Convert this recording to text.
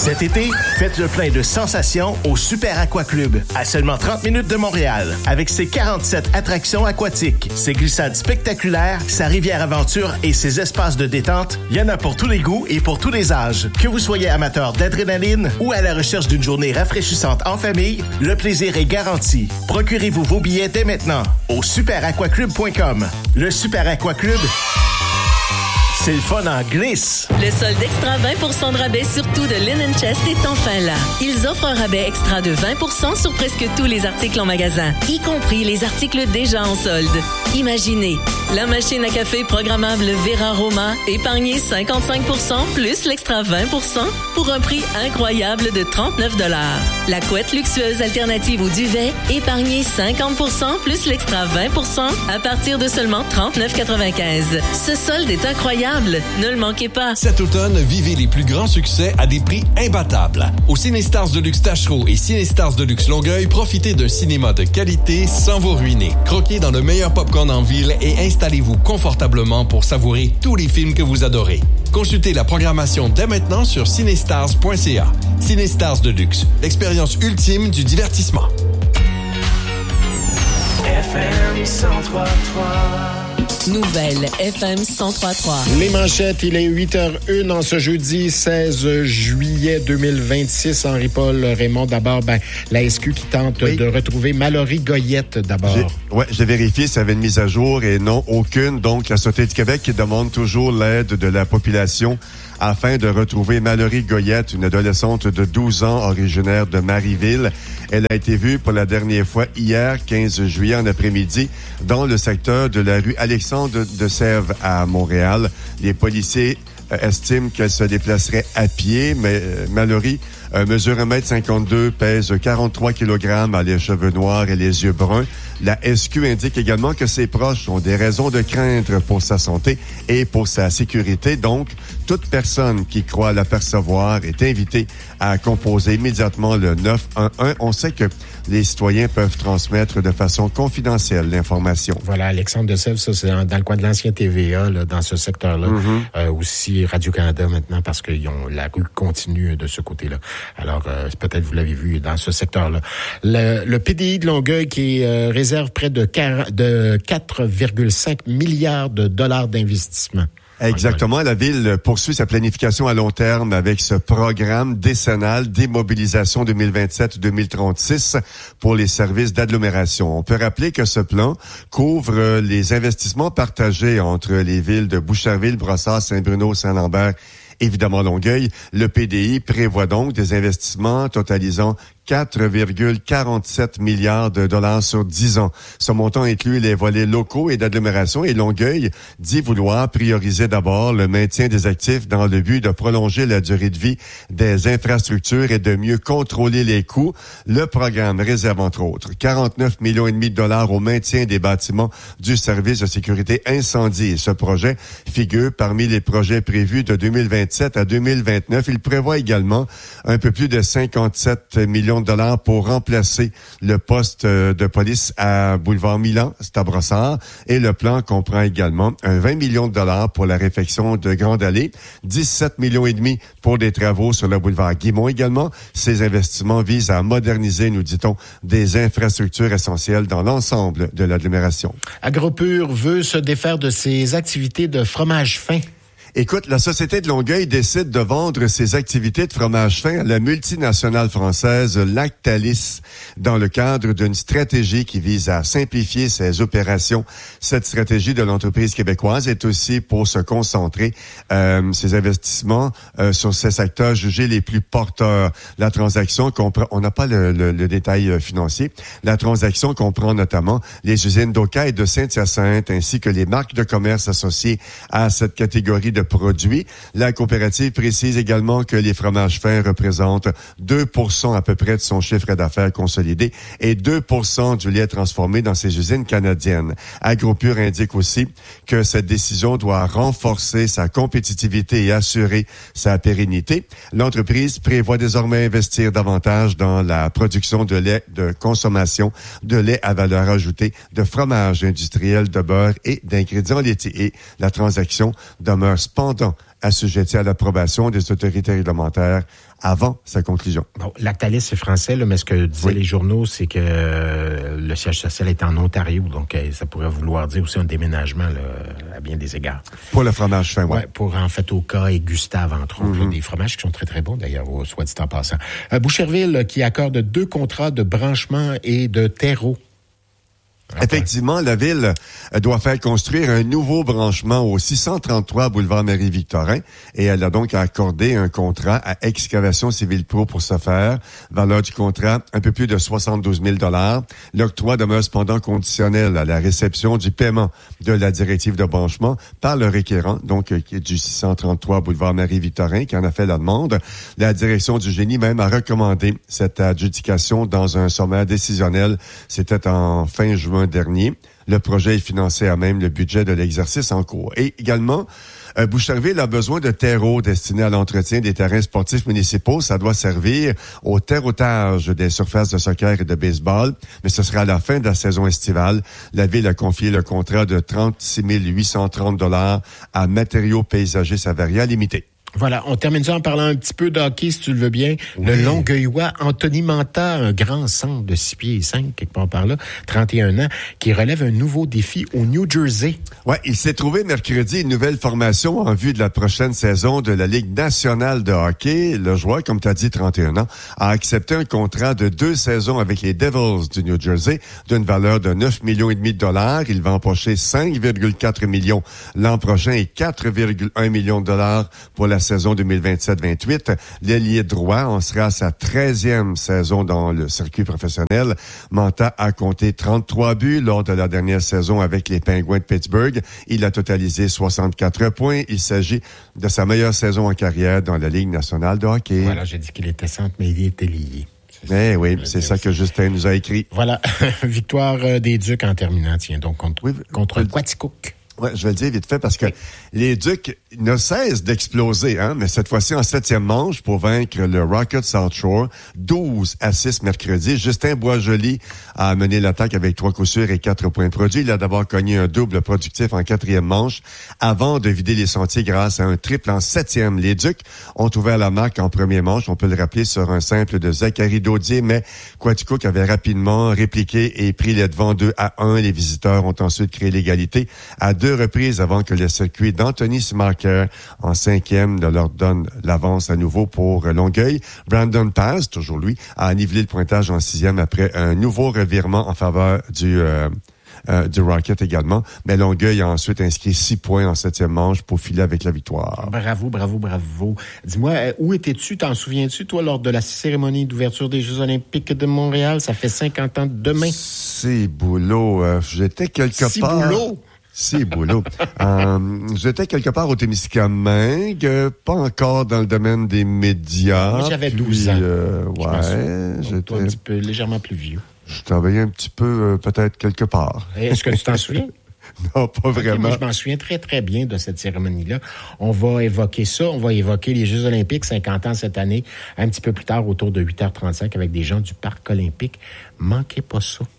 Cet été, faites le plein de sensations au Super Aqua Club, à seulement 30 minutes de Montréal. Avec ses 47 attractions aquatiques, ses glissades spectaculaires, sa rivière aventure et ses espaces de détente, il y en a pour tous les goûts et pour tous les âges. Que vous soyez amateur d'adrénaline ou à la recherche d'une journée rafraîchissante en famille, le plaisir est garanti. Procurez-vous vos billets dès maintenant au superaquaclub.com. Le Super Aqua Club, c'est le fun en glisse. Le solde extra 20% de rabais sur tout de Linen Chest est enfin là. Ils offrent un rabais extra de 20% sur presque tous les articles en magasin, y compris les articles déjà en solde. Imaginez, la machine à café programmable Vera Roma, épargnez 55% plus l'extra 20% pour un prix incroyable de 39 $. La couette luxueuse alternative au duvet, épargnez 50% plus l'extra 20% à partir de seulement 39,95. Ce solde est incroyable. Ne le manquez pas. Cet automne, vivez les plus grands succès à des prix imbattables. Au Cinestars Deluxe Tachereau et Cinestars Deluxe Longueuil, profitez d'un cinéma de qualité sans vous ruiner. Croquez dans le meilleur popcorn en ville et installez-vous confortablement pour savourer tous les films que vous adorez. Consultez la programmation dès maintenant sur cinestars.ca. Cinestars Deluxe, l'expérience ultime du divertissement. FM 103.3. Nouvelle FM 103.3. Les manchettes, il est 8h01 en ce jeudi 16 juillet 2026. Henri-Paul Raymond, d'abord, la SQ qui tente de retrouver Mallory Goyette, d'abord. J'ai vérifié s'il y avait une mise à jour et non, aucune. Donc, la Sûreté du Québec qui demande toujours l'aide de la population afin de retrouver Mallory Goyette, une adolescente de 12 ans originaire de Marieville. Elle a été vue pour la dernière fois hier, 15 juillet, en après-midi, dans le secteur de la rue Alexandre de Sèvres à Montréal. Les policiers estiment qu'elle se déplacerait à pied, mais Mallory mesure 1,52 m, pèse 43 kg, a les cheveux noirs et les yeux bruns. La SQ indique également que ses proches ont des raisons de craindre pour sa santé et pour sa sécurité. Donc, toute personne qui croit l'apercevoir est invitée à composer immédiatement le 911. On sait que les citoyens peuvent transmettre de façon confidentielle l'information. Voilà, Alexandre de Sèvres, ça c'est dans le coin de l'ancien TVA, là, dans ce secteur-là. Aussi Radio-Canada maintenant, parce qu'ils ont la rue continue de ce côté-là. Alors, peut-être vous l'avez vu dans ce secteur-là. Le PDI de Longueuil qui réserve près de 4,5 milliards de dollars d'investissement. Exactement. La Ville poursuit sa planification à long terme avec ce programme décennal Démobilisation 2027-2036 pour les services d'agglomération. On peut rappeler que ce plan couvre les investissements partagés entre les villes de Boucherville, Brossard, Saint-Bruno, Saint-Lambert, évidemment Longueuil. Le PDI prévoit donc des investissements totalisant 4,47 milliards de dollars sur 10 ans. Ce montant inclut les volets locaux et d'agglomération et Longueuil dit vouloir prioriser d'abord le maintien des actifs dans le but de prolonger la durée de vie des infrastructures et de mieux contrôler les coûts. Le programme réserve entre autres 49,5 millions de dollars au maintien des bâtiments du service de sécurité incendie. Ce projet figure parmi les projets prévus de 2027 à 2029. Il prévoit également un peu plus de 57 millions de dollars pour remplacer le poste de police à Boulevard Milan, c'est à Brossard. Et le plan comprend également un 20 millions de dollars pour la réfection de Grande Allée, 17 millions et demi pour des travaux sur le boulevard Guimont également. Ces investissements visent à moderniser, nous dit-on, des infrastructures essentielles dans l'ensemble de l'agglomération. AgroPure veut se défaire de ses activités de fromage fin. Écoute, la Société de Longueuil décide de vendre ses activités de fromage fin à la multinationale française Lactalis dans le cadre d'une stratégie qui vise à simplifier ses opérations. Cette stratégie de l'entreprise québécoise est aussi pour se concentrer ses investissements sur ces secteurs jugés les plus porteurs. La transaction comprend, on n'a pas le détail financier, la transaction comprend notamment les usines d'Oka et de Saint-Hyacinthe ainsi que les marques de commerce associées à cette catégorie de produits. La coopérative précise également que les fromages fins représentent 2% à peu près de son chiffre d'affaires consolidé et 2% du lait transformé dans ses usines canadiennes. AgroPure indique aussi que cette décision doit renforcer sa compétitivité et assurer sa pérennité. L'entreprise prévoit désormais investir davantage dans la production de lait de consommation, de lait à valeur ajoutée, de fromage industriel, de beurre et d'ingrédients laitiers. Et la transaction demeure cependant assujetti à l'approbation des autorités réglementaires avant sa conclusion. Bon, Lactalis, c'est français, là, mais ce que disaient les journaux, c'est que le siège social est en Ontario, donc ça pourrait vouloir dire aussi un déménagement là, à bien des égards. Pour le fromage fin, ouais. Pour, en fait, Oka et Gustave, entre autres, là, des fromages qui sont très, très bons, d'ailleurs, soit dit en passant. Boucherville, qui accorde 2 contrats de branchement et de terreau. Effectivement, la ville doit faire construire un nouveau branchement au 633 boulevard Marie-Victorin et elle a donc accordé un contrat à Excavation Civile Pro pour ce faire. Valeur du contrat, un peu plus de 72 000 $. L'octroi demeure cependant conditionnel à la réception du paiement de la directive de branchement par le requérant, donc qui est du 633 boulevard Marie-Victorin, qui en a fait la demande. La direction du génie même a recommandé cette adjudication dans un sommaire décisionnel. C'était en fin juin dernier. Le projet est financé à même le budget de l'exercice en cours. Et également, Boucherville a besoin de terreaux destinés à l'entretien des terrains sportifs municipaux. Ça doit servir au terreautage des surfaces de soccer et de baseball, mais ce sera à la fin de la saison estivale. La ville a confié le contrat de 36 830 $ à Matériaux Paysagers Savaria Limité. Voilà, on termine ça en parlant un petit peu d'hockey, si tu le veux bien. Oui. Le Longueuillois Anthony Manta, un grand centre de 6 pieds et 5, quelque part par là, 31 ans, qui relève un nouveau défi au New Jersey. Ouais, il s'est trouvé mercredi une nouvelle formation en vue de la prochaine saison de la Ligue nationale de hockey. Le joueur, comme tu as dit, 31 ans, a accepté un contrat de 2 saisons avec les Devils du New Jersey d'une valeur de 9,5 millions de $. Il va empocher 5,4 millions l'an prochain et 4,1 millions de $ pour la saison 2027-28. L'ailier droit en sera à sa 13e saison dans le circuit professionnel. Manta a compté 33 buts lors de la dernière saison avec les Penguins de Pittsburgh. Il a totalisé 64 points. Il s'agit de sa meilleure saison en carrière dans la Ligue nationale de hockey. Voilà, j'ai dit qu'il était centre, mais il était lié. Eh oui, c'est ça que Justin nous a écrit. Voilà, victoire des Ducs en terminant, tiens, donc contre Quaticook. Ouais, je vais le dire vite fait parce que les Ducs ne cessent d'exploser, hein, mais cette fois-ci en 7e manche pour vaincre le Rocket South Shore, 12-6 mercredi. Justin Boisjoli a mené l'attaque avec 3 coups sûrs et 4 points de produit. Il a d'abord cogné un double productif en 4e manche avant de vider les sentiers grâce à un triple en 7e. Les Ducs ont ouvert la marque en premier manche, on peut le rappeler, sur un simple de Zachary Daudier, mais Quaticook avait rapidement répliqué et pris les devants 2-1. Les visiteurs ont ensuite créé l'égalité à 2 reprises avant que le circuit d'Anthony Smarker en 5e ne leur donne l'avance à nouveau pour Longueuil. Brandon Paz, toujours lui, a nivelé le pointage en 6e après un nouveau revirement en faveur du Rocket également. Mais Longueuil a ensuite inscrit 6 points en 7e manche pour filer avec la victoire. Bravo. Dis-moi, où étais-tu? T'en souviens-tu, toi, lors de la cérémonie d'ouverture des Jeux olympiques de Montréal? Ça fait 50 ans demain. C'est boulot. J'étais quelque part... C'est boulot. J'étais quelque part au Témiscamingue, pas encore dans le domaine des médias. Moi, j'avais 12 ans. J'étais un petit peu légèrement plus vieux. Je travaillais un petit peu, peut-être quelque part. Est-ce que tu t'en souviens? Non, pas vraiment. Okay, moi, je m'en souviens très, très bien de cette cérémonie-là. On va évoquer ça. On va évoquer les Jeux olympiques, 50 ans cette année, un petit peu plus tard, autour de 8h35, avec des gens du Parc olympique. Manquez pas ça.